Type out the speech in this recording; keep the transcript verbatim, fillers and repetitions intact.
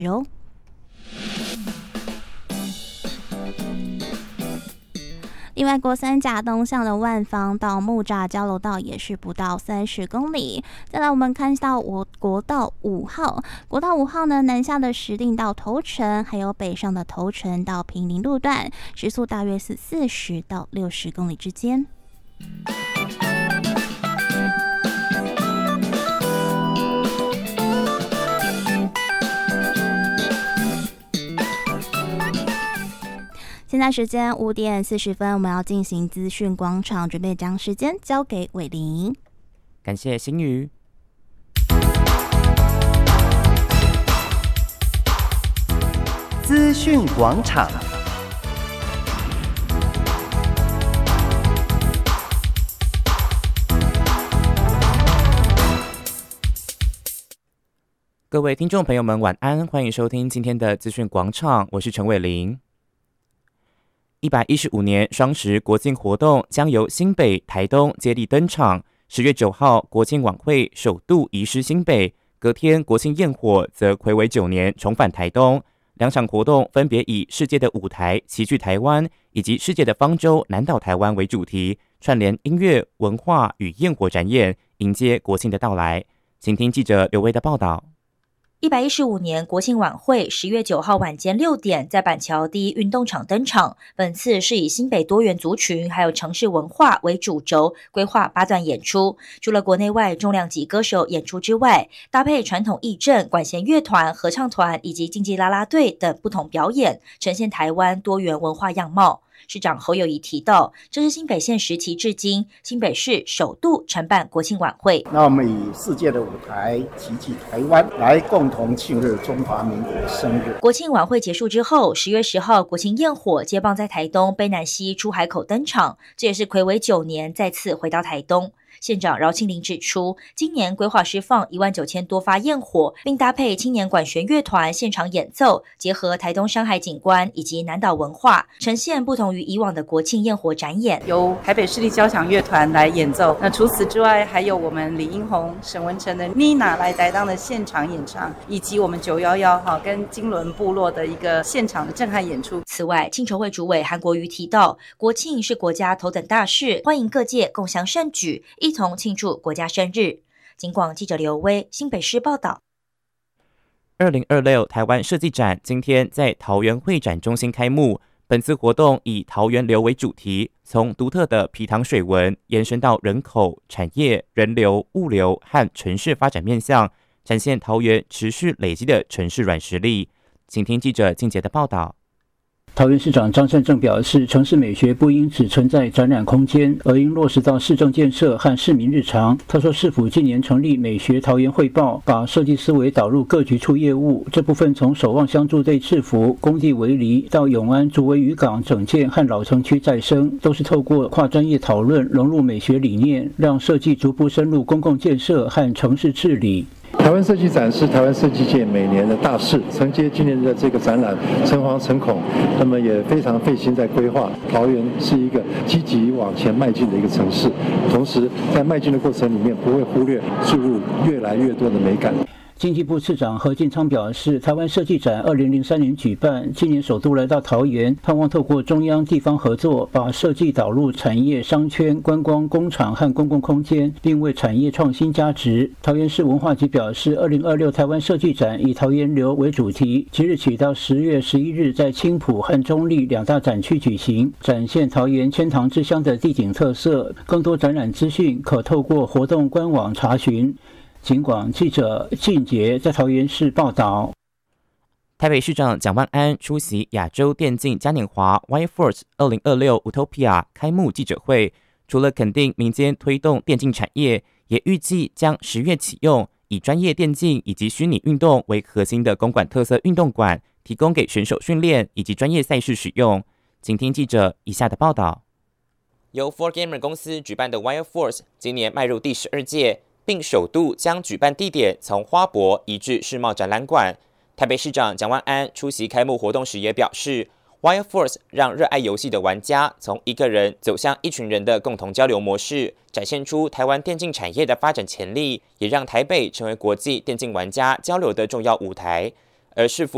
哟。另外，国三甲东向的万方到木栅交流道也是不到三十公里。再来，我们看到我国道五号，国道五号呢，南下的石碇到头城，还有北上的头城到平林路段，时速大约是四十到六十公里之间。现在时间五点四十分，我们要进行资讯广场，准备将时间交给伟玲。 感谢新宇。 资讯广场。 各位听众朋友们，晚安，欢迎收听今天的资讯广场，我是陈伟玲。一百一十五年双十国庆活动将由新北、台东接力登场。十月九号国庆晚会首度移师新北，隔天国庆焰火则睽违九年重返台东。两场活动分别以世界的舞台齐聚台湾，以及世界的方舟南岛台湾为主题，串联音乐、文化与焰火展演，迎接国庆的到来。请听记者刘威的报道。 一百一十五年国庆晚会十月九号晚间六点在板桥第一运动场登场。本次是以新北多元族群还有城市文化为主轴，规划八段演出。除了国内外重量级歌手演出之外，搭配传统艺阵、管弦乐团、合唱团以及竞技啦啦队等不同表演，呈现台湾多元文化样貌。市长侯友宜提到，这是新北县时期至今新北市首度承办国庆晚会。 那我们以世界的舞台齐聚台湾，来共同庆祝中华民国生日。 国庆晚会结束之后，十月十号国庆焰火接棒在台东卑南溪出海口登场，这也是睽违九年再次回到台东。县长饶庆林指出，今年规划释放一万九千多发焰火，并搭配青年管弦乐团现场演奏，结合台东山海景观以及南岛文化，呈现不同于以往的国庆焰火展演。 由台北市立交响乐团来演奏，那除此之外，还有我们李英宏、沈文成的妮娜来担当的现场演唱，以及我们九一一哈跟金轮部落的一个现场的震撼演出。 此外，庆筹会主委韩国瑜提到，国庆是国家头等大事，欢迎各界共襄盛举，一同庆祝国家生日。警广记者刘威新北市报道。 二零二六台湾设计展今天在桃园会展中心开幕。本次活动以桃园流为主题，从独特的皮塘水文延伸到人口、产业、人流、物流和城市发展面向，展现桃园持续累积的城市软实力。请听记者静杰的报道。 桃园市长张善政表示，城市美学不应只存在展览空间，而应落实到市政建设和市民日常。他说，市府近年成立美学桃园汇报，把设计思维导入各局处业务，这部分从守望相助队制服、工地围篱到永安竹围渔港整建和老城区再生，都是透过跨专业讨论，融入美学理念，让设计逐步深入公共建设和城市治理。 台湾设计展是台湾设计界每年的大事，承接今年的这个展览诚惶诚恐，那么也非常费心在规划。桃园是一个积极往前迈进的一个城市，同时在迈进的过程里面不会忽略注入越来越多的美感。 经济部次长何进昌表示，台湾设计展二零零三年举办，今年首度来到桃园，盼望透过中央地方合作，把设计导入产业、商圈、观光、工厂和公共空间，并为产业创新加值。桃园市文化局表示，二零二六台湾设计展以桃园流为主题，即日起到十月十一日在青埔和中立两大展区举行，展现桃园千塘之乡的地景特色。更多展览资讯可透过活动官网查询。警广记者靳杰在桃园市报道。 台北市长蒋万安出席亚洲电竞嘉年华 Y-Force 二零二六 Utopia 开幕记者会，除了肯定民间推动电竞产业，也预计将十月启用以专业电竞以及虚拟运动为核心的公馆特色运动馆，提供给选手训练以及专业赛事使用。请听记者以下的报道。由 four Gamer 公司举办的 Y-Force 今年迈入第十二届，并首度将举办地点从花博移至世贸展览馆。台北市长蒋万安出席开幕活动时也表示， Y-Force 让热爱游戏的玩家从一个人走向一群人的共同交流模式，展现出台湾电竞产业的发展潜力，也让台北成为国际电竞玩家交流的重要舞台。而市府